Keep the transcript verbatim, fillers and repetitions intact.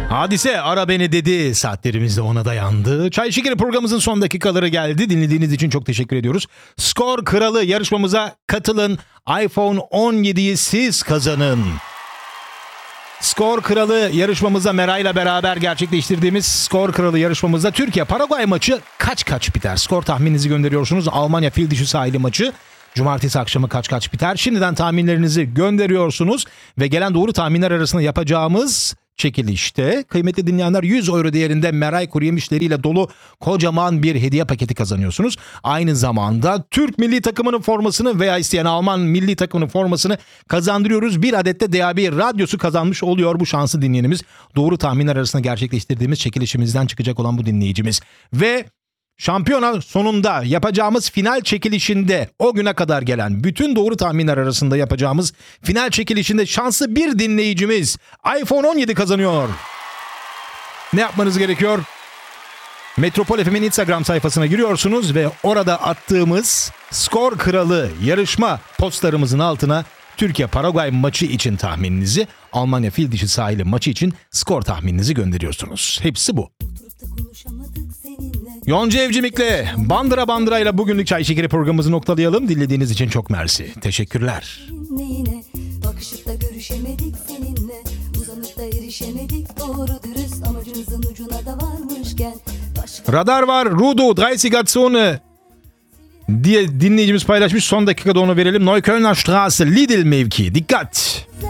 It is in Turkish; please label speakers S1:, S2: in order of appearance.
S1: Hadise ara beni dedi. Saatlerimiz de ona dayandı. Çay Şekeri programımızın son dakikaları geldi. Dinlediğiniz için çok teşekkür ediyoruz. Skor Kralı yarışmamıza katılın. iPhone on yediyi siz kazanın. Skor Kralı yarışmamızda Meray'la beraber gerçekleştirdiğimiz Skor Kralı yarışmamızda Türkiye-Paraguay maçı kaç kaç biter? Skor tahmininizi gönderiyorsunuz. Almanya fil dişi sahili maçı cumartesi akşamı kaç kaç biter? Şimdiden tahminlerinizi gönderiyorsunuz ve gelen doğru tahminler arasında yapacağımız çekilişte kıymetli dinleyenler yüz euro değerinde Meray kuru yemişleriyle dolu kocaman bir hediye paketi kazanıyorsunuz. Aynı zamanda Türk milli takımının formasını veya isteyen Alman milli takımının formasını kazandırıyoruz. Bir adet de D A B radyosu kazanmış oluyor bu şanslı dinleyenimiz. Doğru tahminler arasında gerçekleştirdiğimiz çekilişimizden çıkacak olan bu dinleyicimiz. Ve şampiyona sonunda yapacağımız final çekilişinde o güne kadar gelen bütün doğru tahminler arasında yapacağımız final çekilişinde şanslı bir dinleyicimiz iPhone on yedi kazanıyor. Ne yapmanız gerekiyor? Metropol F M'in Instagram sayfasına giriyorsunuz ve orada attığımız Skor Kralı yarışma postlarımızın altına Türkiye-Paraguay maçı için tahmininizi, Almanya fil dişi sahili maçı için skor tahmininizi gönderiyorsunuz. Hepsi bu. Yonca Evcimik'le Bandıra Bandıra ile bugünlük Çay Şekeri programımızı noktalayalım. Dinlediğiniz için çok mersi. Teşekkürler.
S2: Yine bakışıp da görüşemedik seninle, uzanıp da erişemedik doğru dürüst amacımızın ucuna da varmışken. Başka...
S1: Radar var. Rudo Dreißiger diye dinleyicimiz paylaşmış. Son dakikada onu verelim. Neuköllner Straße, Lidl mevki. Dikkat.